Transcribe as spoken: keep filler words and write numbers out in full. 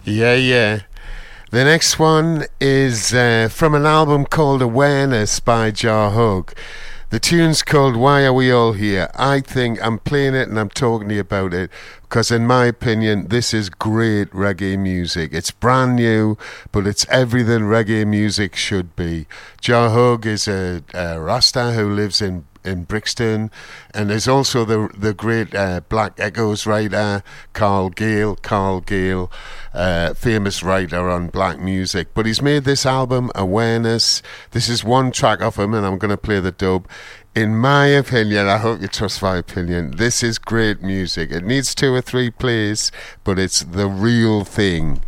Yeah, yeah. The next one is uh, from an album called Awareness by Jar Hug. The tune's called Why Are We All Here? I think I'm playing it and I'm talking to you about it because in my opinion this is great reggae music. It's brand new, but it's everything reggae music should be. Jar Hug is a, a Rasta who lives in in Brixton, and there's also the the great uh, Black Echoes writer Carl Gale. Carl Gale, uh, famous writer on black music, but he's made this album Awareness. This is one track off him, and I'm going to play the dub. In my opinion, I hope you trust my opinion, this is great music. It needs two or three plays, but it's the real thing.